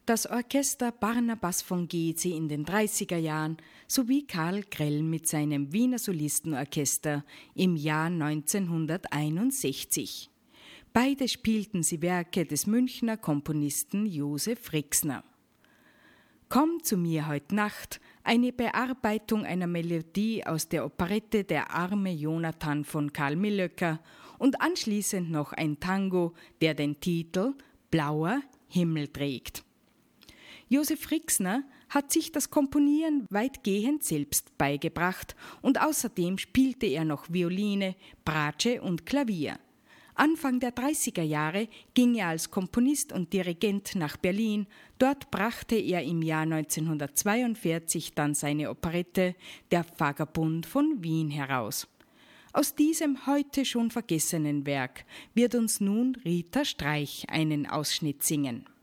das Orchester Barnabas von Gezi in den 30er Jahren sowie Karl Grell mit seinem Wiener Solistenorchester im Jahr 1961. Beide spielten sie Werke des Münchner Komponisten Josef Rixner. Komm zu mir heut Nacht, eine Bearbeitung einer Melodie aus der Operette Der arme Jonathan von Karl Millöcker und anschließend noch ein Tango, der den Titel Blauer Himmel trägt. Josef Rixner hat sich das Komponieren weitgehend selbst beigebracht und außerdem spielte er noch Violine, Bratsche und Klavier. Anfang der 30er Jahre ging er als Komponist und Dirigent nach Berlin. Dort brachte er im Jahr 1942 dann seine Operette Der Vagabund von Wien heraus. Aus diesem heute schon vergessenen Werk wird uns nun Rita Streich einen Ausschnitt singen.